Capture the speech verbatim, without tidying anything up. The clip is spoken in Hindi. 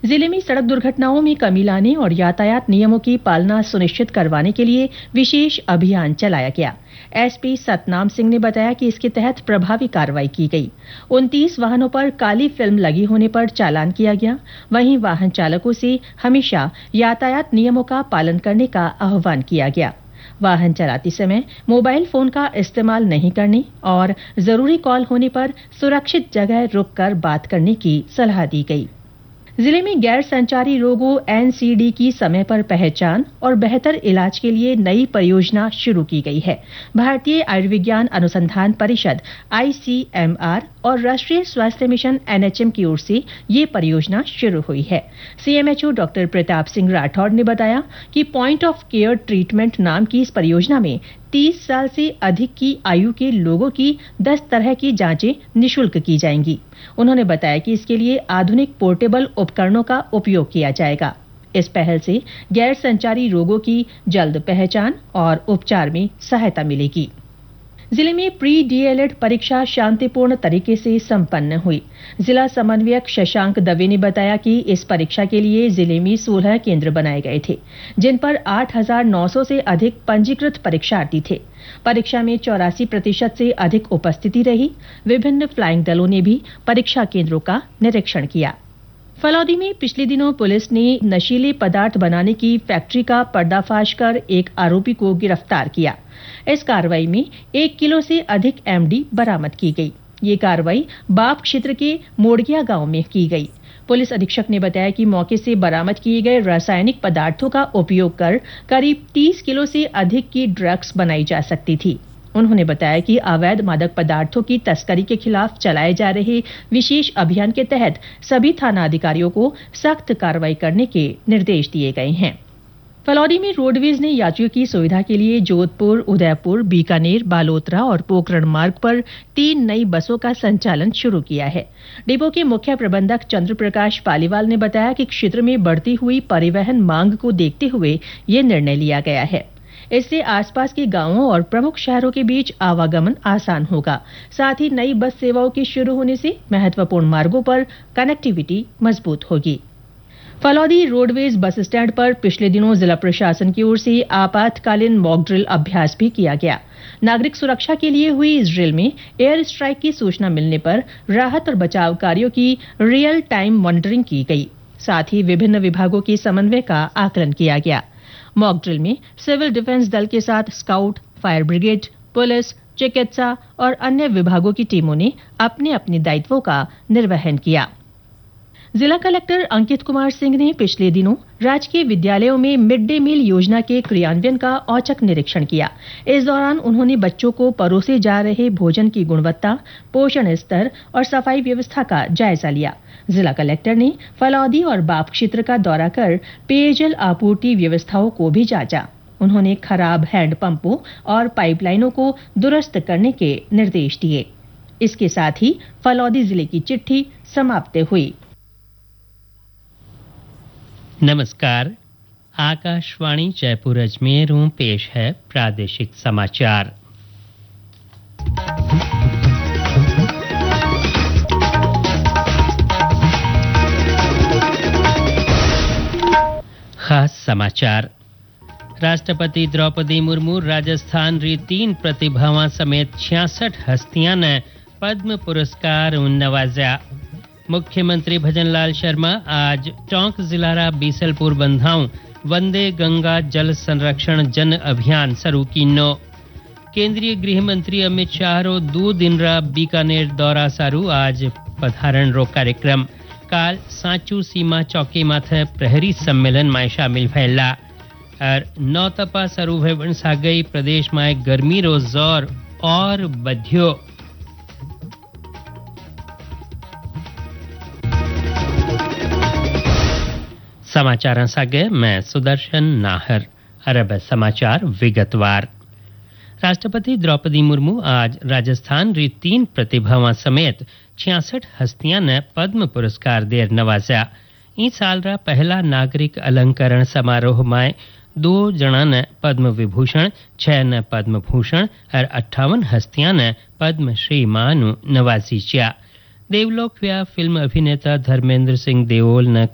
जिले में सड़क दुर्घटनाओं में कमी लाने और यातायात नियमों की पालना सुनिश्चित करवाने के लिए विशेष अभियान चलाया गया। एसपी सतनाम सिंह ने बताया कि इसके तहत प्रभावी कार्रवाई की गई। उनतीस वाहनों पर काली फिल्म लगी होने पर चालान किया गया। वहीं वाहन चालकों से हमेशा यातायात नियमों का पालन करने का आह्वान किया गया। वाहन चलाते समय मोबाइल फोन का इस्तेमाल नहीं करने और जरूरी कॉल होने पर सुरक्षित जगह रुककर बात करने की सलाह दी गई। जिले में गैर संचारी रोगों एनसीडी की समय पर पहचान और बेहतर इलाज के लिए नई परियोजना शुरू की गई है। भारतीय आयुर्विज्ञान अनुसंधान परिषद आईसीएमआर और राष्ट्रीय स्वास्थ्य मिशन एनएचएम की ओर से ये परियोजना शुरू हुई है। सीएमएचओ डॉक्टर प्रताप सिंह राठौड़ ने बताया कि पॉइंट ऑफ केयर ट्रीटमेंट नाम की इस परियोजना में तीस साल से अधिक की आयु के लोगों की दस तरह की जांचें निशुल्क की जाएंगी। उन्होंने बताया कि इसके लिए आधुनिक पोर्टेबल उपकरणों का उपयोग किया जाएगा। इस पहल से गैर संचारी रोगों की जल्द पहचान और उपचार में सहायता मिलेगी। जिले में प्री डीएलएड परीक्षा शांतिपूर्ण तरीके से संपन्न हुई। जिला समन्वयक शशांक दवे ने बताया कि इस परीक्षा के लिए जिले में सोलह केंद्र बनाए गए थे, जिन पर आठ हजार नौ सौ से अधिक पंजीकृत परीक्षार्थी थे। परीक्षा में चौरासी प्रतिशत से अधिक उपस्थिति रही। विभिन्न फ्लाइंग दलों ने भी परीक्षा केंद्रों का निरीक्षण किया। फलौदी में पिछले दिनों पुलिस ने नशीले पदार्थ बनाने की फैक्ट्री का पर्दाफाश कर एक आरोपी को गिरफ्तार किया। इस कार्रवाई में एक किलो से अधिक एमडी बरामद की गई। ये कार्रवाई बाप क्षेत्र के मोड़गिया गांव में की गई। पुलिस अधीक्षक ने बताया कि मौके से बरामद किए गए रासायनिक पदार्थों का उपयोग कर करीब तीस किलो से अधिक की ड्रग्स बनाई जा सकती थी। उन्होंने बताया कि अवैध मादक पदार्थों की तस्करी के खिलाफ चलाए जा रहे विशेष अभियान के तहत सभी थाना अधिकारियों को सख्त कार्रवाई करने के निर्देश दिए गए हैं। फलौदी में रोडवेज ने यात्रियों की सुविधा के लिए जोधपुर, उदयपुर, बीकानेर, बालोतरा और पोखरण मार्ग पर तीन नई बसों का संचालन शुरू किया है। डिपो के मुख्य प्रबंधक चंद्र प्रकाश पालीवाल ने बताया कि क्षेत्र में बढ़ती हुई परिवहन मांग को देखते हुए ये निर्णय लिया गया है। इससे आसपास के गांवों और प्रमुख शहरों के बीच आवागमन आसान होगा। साथ ही नई बस सेवाओं के शुरू होने से महत्वपूर्ण मार्गों पर कनेक्टिविटी मजबूत होगी। फलौदी रोडवेज बस स्टैंड पर पिछले दिनों जिला प्रशासन की ओर से आपातकालीन मॉक ड्रिल अभ्यास भी किया गया। नागरिक सुरक्षा के लिए हुई इस ड्रिल में एयर स्ट्राइक की सूचना मिलने पर राहत और बचाव कार्यों की रियल टाइम मॉनिटरिंग की गई। साथ ही विभिन्न विभागों के समन्वय का आकलन किया गया। मॉक ड्रिल में सिविल डिफेंस दल के साथ स्काउट, फायर ब्रिगेड, पुलिस, चिकित्सा और अन्य विभागों की टीमों ने अपने अपने दायित्वों का निर्वहन किया। जिला कलेक्टर अंकित कुमार सिंह ने पिछले दिनों राजकीय विद्यालयों में मिड डे मील योजना के क्रियान्वयन का औचक निरीक्षण किया। इस दौरान उन्होंने बच्चों को परोसे जा रहे भोजन की गुणवत्ता, पोषण स्तर और सफाई व्यवस्था का जायजा लिया। जिला कलेक्टर ने फलौदी और बाप क्षेत्र का दौरा कर पेयजल आपूर्ति व्यवस्थाओं को भी जांचा। उन्होंने खराब हैंडपंपों और पाइपलाइनों को दुरुस्त करने के निर्देश दिए। इसके साथ ही फलौदी जिले की चिट्ठी समाप्त हुई। नमस्कार, आकाशवाणी जयपुर अजमेर में पेश है प्रादेशिक समाचार। खास समाचार। राष्ट्रपति द्रौपदी मुर्मू राजस्थान री तीन प्रतिभावां समेत छियासठ हस्तियां ने पद्म पुरस्कार नवाजा। मुख्यमंत्री भजनलाल शर्मा आज टोंक जिला बीसलपुर बंधाऊ वंदे गंगा जल संरक्षण जन अभियान शुरू कीनो। केंद्रीय गृह मंत्री अमित शाह रो दो दिन रा बीकानेर दौरा सारू आज पधारण रो कार्यक्रम। काल सांचू सीमा चौकी माथे प्रहरी सम्मेलन में शामिल भयला और नौ तपा शुरू भवन सागई प्रदेश में गर्मी रो जोर और बध्यो। समाचार सागे मैं सुदर्शन नाहर। अरब समाचार विगतवार। राष्ट्रपति द्रौपदी मुर्मू आज राजस्थान री तीन प्रतिभावां समेत छियासठ हस्तियां ने पद्म पुरस्कार देर नवाजा। इस साल रा पहला नागरिक अलंकरण समारोह में दो जना ने पद्म विभूषण, छह ने पद्म भूषण और अट्ठावन हस्तियां ने पद्मश्री मानु नवाजी चिया। देवलोक व्या फिल्म अभिनेता धर्मेंद्र सिंह देओल ने